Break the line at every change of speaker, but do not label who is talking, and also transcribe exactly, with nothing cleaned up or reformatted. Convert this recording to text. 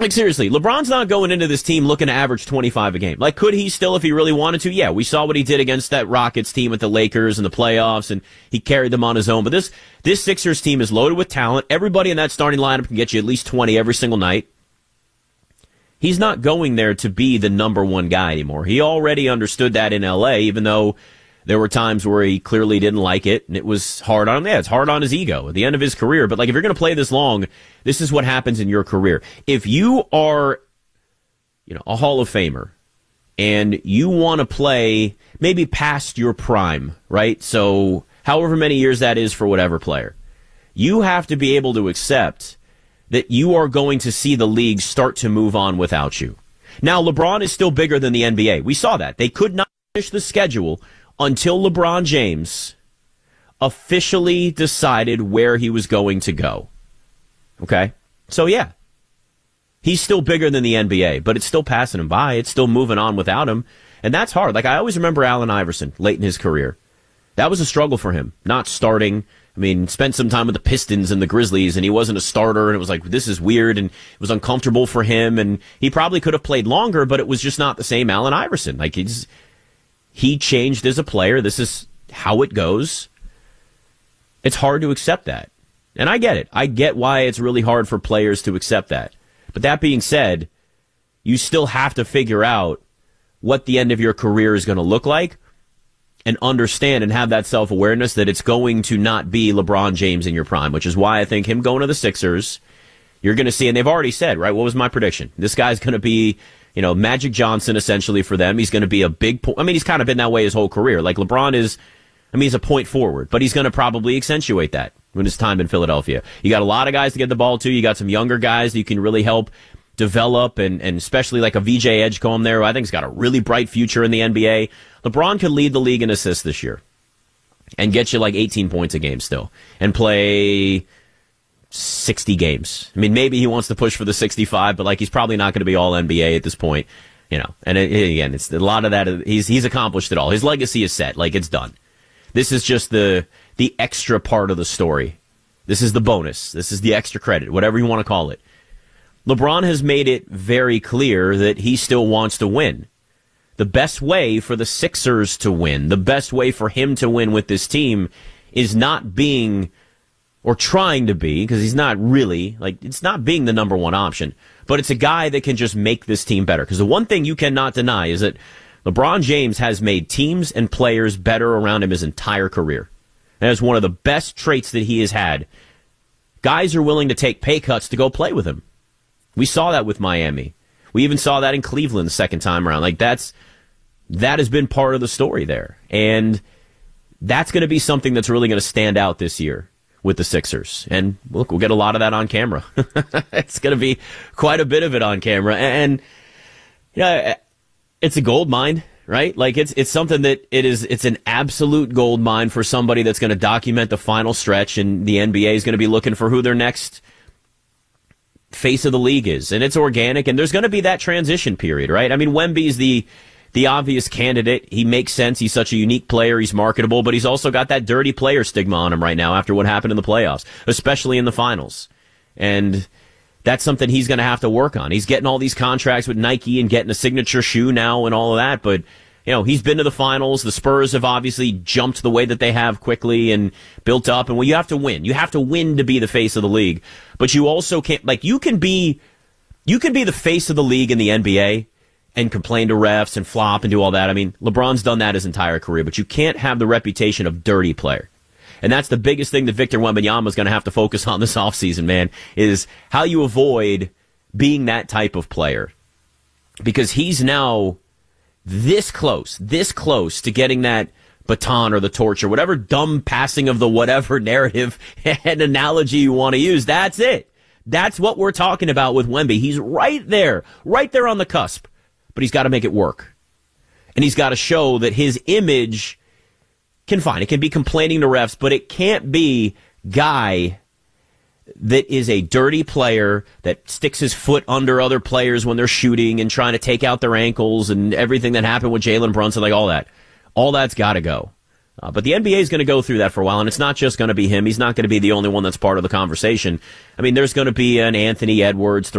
Like, seriously, LeBron's not going into this team looking to average twenty-five a game. Like, could he still if he really wanted to? Yeah, we saw what he did against that Rockets team with the Lakers in the playoffs, and he carried them on his own. But this this Sixers team is loaded with talent. Everybody in that starting lineup can get you at least twenty every single night. He's not going there to be the number one guy anymore. He already understood that in L A, even though there were times where he clearly didn't like it, and it was hard on him. Yeah, it's hard on his ego at the end of his career. But, like, if you're going to play this long, this is what happens in your career. If you are, you know, a Hall of Famer, and you want to play maybe past your prime, right? So however many years that is for whatever player, you have to be able to accept that you are going to see the league start to move on without you. Now, LeBron is still bigger than the N B A. We saw that. They could not finish the schedule until LeBron James officially decided where he was going to go. Okay? So, yeah. He's still bigger than the N B A, but it's still passing him by. It's still moving on without him. And that's hard. Like, I always remember Allen Iverson late in his career. That was a struggle for him, not starting. I mean, spent some time with the Pistons and the Grizzlies, and he wasn't a starter, and it was like, this is weird, and it was uncomfortable for him, and he probably could have played longer, but it was just not the same Allen Iverson. Like, he's... He changed as a player. This is how it goes. It's hard to accept that. And I get it. I get why it's really hard for players to accept that. But that being said, you still have to figure out what the end of your career is going to look like and understand and have that self-awareness that it's going to not be LeBron James in your prime, which is why I think him going to the Sixers, you're going to see, and they've already said, right, what was my prediction? This guy's going to be... You know, Magic Johnson, essentially, for them. He's going to be a big point. I mean, he's kind of been that way his whole career. Like, LeBron is, I mean, he's a point forward, but he's going to probably accentuate that when his time in Philadelphia. You got a lot of guys to get the ball to. You got some younger guys that you can really help develop, and, and especially like a V J Edgecombe there, who I think has got a really bright future in the N B A. LeBron could lead the league in assists this year and get you like eighteen points a game still and play sixty games. I mean, maybe he wants to push for the sixty-five, but like he's probably not going to be all N B A at this point, you know. And it, again, it's a lot of that. He's he's accomplished it all. His legacy is set. Like, it's done. This is just the the extra part of the story. This is the bonus. This is the extra credit, whatever you want to call it. LeBron has made it very clear that he still wants to win. The best way for the Sixers to win, the best way for him to win with this team is not being or trying to be, because he's not really, like, it's not being the number one option, but it's a guy that can just make this team better. Because the one thing you cannot deny is that LeBron James has made teams and players better around him his entire career. That is one of the best traits that he has had. Guys are willing to take pay cuts to go play with him. We saw that with Miami. We even saw that in Cleveland the second time around. Like, that's, that has been part of the story there. And that's going to be something that's really going to stand out this year with the Sixers. And look, we'll get a lot of that on camera. It's going to be quite a bit of it on camera. And, you know, it's a gold mine, right? Like, it's it's something that it is, it's an absolute gold mine for somebody that's going to document the final stretch, and the N B A is going to be looking for who their next face of the league is. And it's organic, and there's going to be that transition period, right? I mean, Wemby's the the obvious candidate. He makes sense. He's such a unique player. He's marketable, but he's also got that dirty player stigma on him right now after what happened in the playoffs, especially in the finals. And that's something he's going to have to work on. He's getting all these contracts with Nike and getting a signature shoe now and all of that, but you know, he's been to the finals. The Spurs have obviously jumped the way that they have quickly and built up. And well, you have to win. You have to win to be the face of the league. But you also can't, like, you can be, you can be the face of the league in the N B A and complain to refs and flop and do all that. I mean, LeBron's done that his entire career, but you can't have the reputation of dirty player. And that's the biggest thing that Victor Wembanyama is going to have to focus on this offseason, man, is how you avoid being that type of player. Because he's now this close, this close to getting that baton or the torch or whatever dumb passing of the whatever narrative and analogy you want to use. That's it. That's what we're talking about with Wemby. He's right there, right there on the cusp. But he's got to make it work. And he's got to show that his image can fine. It can be complaining to refs, but it can't be guy that is a dirty player that sticks his foot under other players when they're shooting and trying to take out their ankles and everything that happened with Jalen Brunson, like all that. All that's got to go. Uh, but the N B A is going to go through that for a while, and it's not just going to be him. He's not going to be the only one that's part of the conversation. I mean, there's going to be an Anthony Edwards